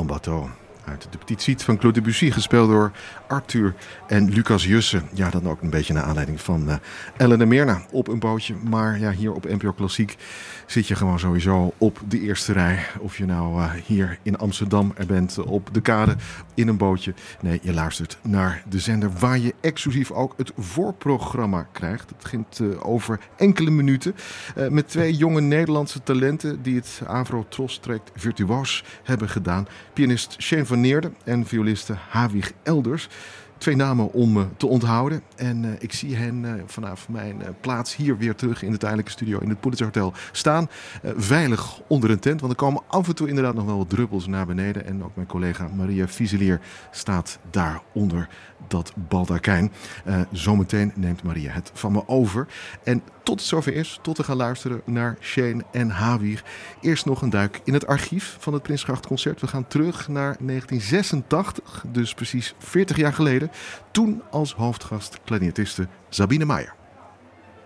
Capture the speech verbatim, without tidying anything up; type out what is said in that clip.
En Bateau. Uit de Petite Suite van Claude Debussy, gespeeld door Arthur en Lucas Jussen. Ja, dan ook een beetje naar aanleiding van uh, Ellen en Myrna op een bootje. Maar ja, hier op N P O Klassiek zit je gewoon sowieso op de eerste rij. Of je nou uh, hier in Amsterdam er bent, op de kade, in een bootje. Nee, je luistert naar de zender waar je exclusief ook het voorprogramma krijgt. Het gaat uh, over enkele minuten uh, met twee jonge Nederlandse talenten die het Avro Tros traject virtuoos hebben gedaan. Pianist Shane van Neerde en violiste Hawig Elders. Twee namen om uh, te onthouden. En uh, ik zie hen uh, vanaf mijn uh, plaats hier weer terug in de tijdelijke studio in het Pulitzer Hotel staan. Uh, veilig onder een tent, want er komen af en toe inderdaad nog wel wat druppels naar beneden. En ook mijn collega Maria Viezelier staat daar onder dat baldakijn. Uh, zometeen neemt Maria het van me over. En tot het zover is, tot te gaan luisteren naar Shane en Hawig. Eerst nog een duik in het archief van het Prinsgrachtconcert. We gaan terug naar negentien zesentachtig, dus precies veertig jaar geleden. Toen als hoofdgast klarinetiste Sabine Meijer.